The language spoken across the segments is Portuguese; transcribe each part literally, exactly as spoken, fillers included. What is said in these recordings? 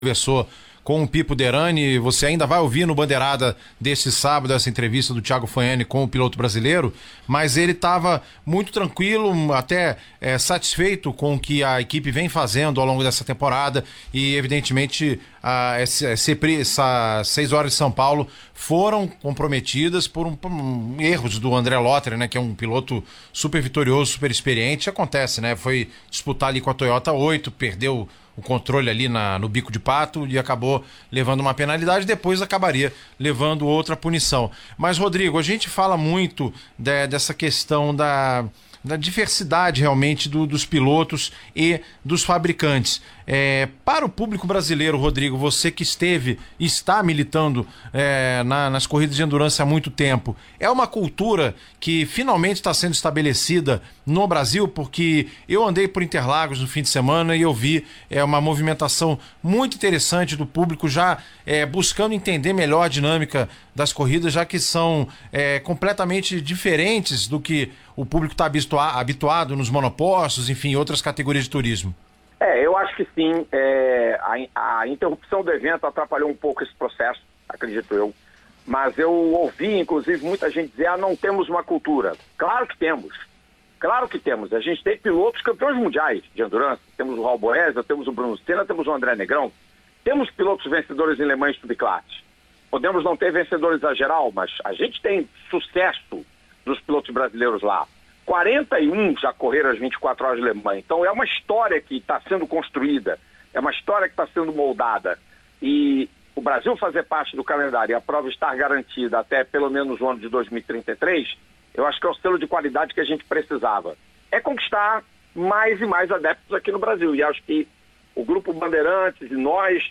conversou com o Pipo Derani. Você ainda vai ouvir no Bandeirada desse sábado essa entrevista do Thiago Fognini com o piloto brasileiro, mas ele estava muito tranquilo, até é, satisfeito com o que a equipe vem fazendo ao longo dessa temporada e evidentemente a, essa, essa seis horas de São Paulo foram comprometidas por, um, por um, erros do André Lotterer, né, que é um piloto super vitorioso, super experiente. Acontece, né? Foi disputar ali com a Toyota oito, perdeu o controle ali na, no bico de pato e acabou levando uma penalidade, depois acabaria levando outra punição. Mas, Rodrigo, a gente fala muito de, dessa questão da, da diversidade realmente do, dos pilotos e dos fabricantes. É, para o público brasileiro, Rodrigo, você que esteve e está militando é, na, nas corridas de endurance há muito tempo, é uma cultura que finalmente está sendo estabelecida no Brasil? Porque eu andei por Interlagos no fim de semana e eu vi é, uma movimentação muito interessante do público já é, buscando entender melhor a dinâmica das corridas, já que são é, completamente diferentes do que o público está habitua- habituado nos monopostos, enfim, outras categorias de turismo. É, eu acho que sim. É, a, a interrupção do evento atrapalhou um pouco esse processo, acredito eu. Mas eu ouvi, inclusive, muita gente dizer, ah, não temos uma cultura. Claro que temos. Claro que temos. A gente tem pilotos campeões mundiais de endurance. Temos o Raul Boesa, temos o Bruno Senna, temos o André Negrão. Temos pilotos vencedores em Le Mans subclasse. Podemos não ter vencedores a geral, mas a gente tem sucesso dos pilotos brasileiros lá. quarenta e um já correram as vinte e quatro horas de Le Mans. Então é uma história que está sendo construída, é uma história que está sendo moldada. E o Brasil fazer parte do calendário e a prova estar garantida até pelo menos o ano de dois mil e trinta e três, eu acho que é o selo de qualidade que a gente precisava. É conquistar mais e mais adeptos aqui no Brasil. E acho que o Grupo Bandeirantes e nós,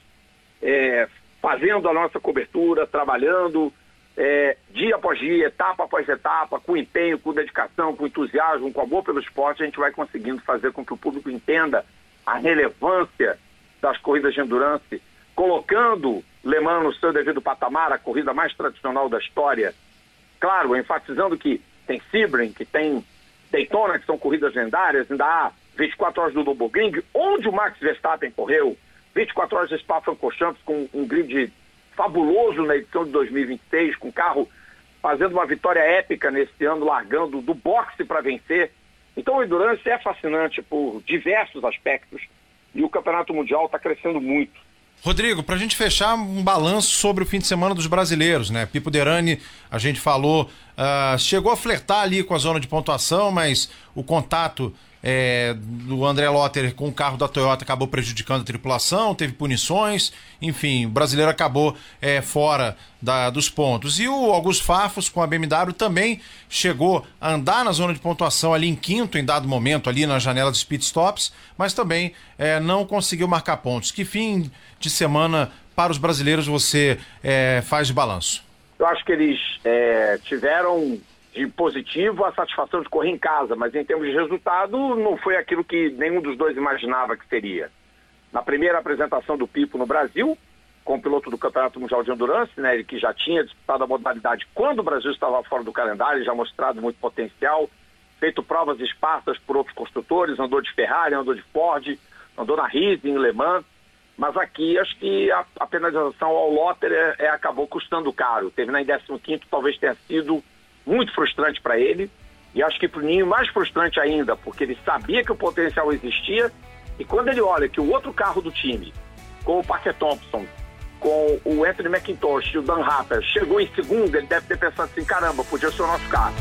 é, fazendo a nossa cobertura, trabalhando É, dia após dia, etapa após etapa, com empenho, com dedicação, com entusiasmo, com amor pelo esporte, a gente vai conseguindo fazer com que o público entenda a relevância das corridas de endurance, colocando Le Mans no seu devido patamar, a corrida mais tradicional da história. Claro, enfatizando que tem Sebring, que tem Daytona, que são corridas lendárias, ainda há vinte e quatro horas do Nürburgring, onde o Max Verstappen correu, vinte e quatro horas de Spa-Francorchamps com um grid fabuloso na edição de dois mil e vinte e seis, com o carro fazendo uma vitória épica nesse ano, largando do boxe para vencer. Então o endurance é fascinante por diversos aspectos e o Campeonato Mundial está crescendo muito. Rodrigo, para a gente fechar um balanço sobre o fim de semana dos brasileiros, né? Pipo Derani, a gente falou, uh, chegou a flertar ali com a zona de pontuação, mas o contato É, do André Lotterer com o carro da Toyota acabou prejudicando a tripulação, teve punições, enfim, o brasileiro acabou é, fora da, dos pontos. E o Augusto Farfus com a B M W também chegou a andar na zona de pontuação ali em quinto em dado momento, ali na janela dos pitstops, mas também é, não conseguiu marcar pontos. Que fim de semana para os brasileiros você é, faz de balanço? Eu acho que eles é, tiveram de positivo a satisfação de correr em casa, mas em termos de resultado não foi aquilo que nenhum dos dois imaginava que seria. Na primeira apresentação do Pipo no Brasil, com o piloto do Campeonato Mundial de Endurance, né, ele que já tinha disputado a modalidade quando o Brasil estava fora do calendário, já mostrado muito potencial, feito provas esparsas por outros construtores, andou de Ferrari, andou de Ford, andou na Rise, em Le Mans, mas aqui acho que a, a penalização ao Lotterer é, é, acabou custando caro. Terminar em décimo quinto talvez tenha sido muito frustrante para ele, e acho que para o Ninho mais frustrante ainda, porque ele sabia que o potencial existia, e quando ele olha que o outro carro do time, com o Parker Thompson, com o Anthony McIntosh e o Dan Harper, chegou em segundo, ele deve ter pensado assim, caramba, podia ser o nosso carro.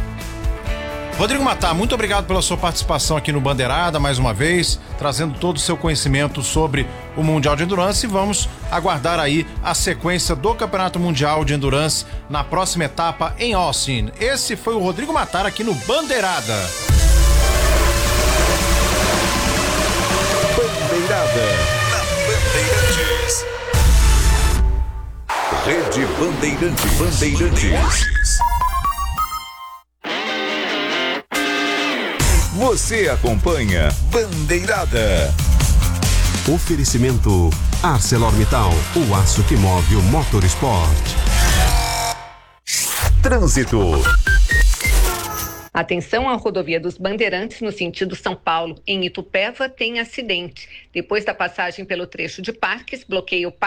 Rodrigo Matar, muito obrigado pela sua participação aqui no Bandeirada, mais uma vez, trazendo todo o seu conhecimento sobre o Mundial de Endurance, e vamos aguardar aí a sequência do Campeonato Mundial de Endurance na próxima etapa em Austin. Esse foi o Rodrigo Matar aqui no Bandeirada. Bandeirada. Na Bandeirantes. Rede Bandeirantes. Bandeirantes. Você acompanha Bandeirada. Oferecimento ArcelorMittal, o aço que move o motorsport. Trânsito. Atenção à rodovia dos Bandeirantes no sentido São Paulo. Em Itupeva tem acidente. Depois da passagem pelo trecho de Parques, bloqueio